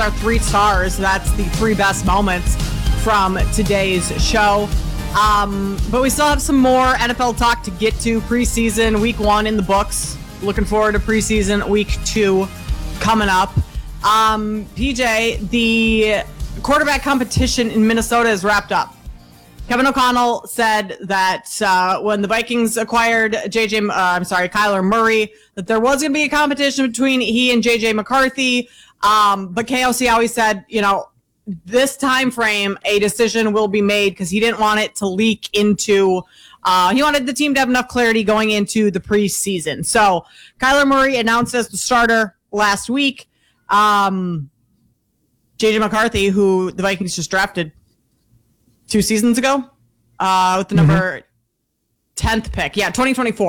our 3 stars. That's the 3 best moments from today's show. But we still have some more NFL talk to get to. Preseason week 1 in the books. Looking forward to preseason week 2 coming up. PJ, the quarterback competition in Minnesota is wrapped up. Kevin O'Connell said that when the Vikings acquired Kyler Murray, that there was going to be a competition between he and JJ McCarthy. But KOC always said, this time frame, a decision will be made because he didn't want it to leak into. He wanted the team to have enough clarity going into the preseason. So Kyler Murray announced as the starter last week. JJ McCarthy, who the Vikings just drafted 2 seasons ago, with the number 10th pick. Yeah, 2024.